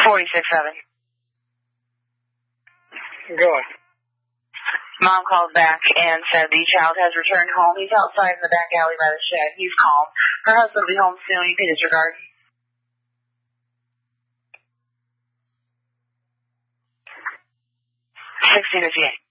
Go on. Mom called back and said the child has returned home. He's outside in the back alley by the shed. He's calm. Her husband will be home soon. You can disregard. 6058.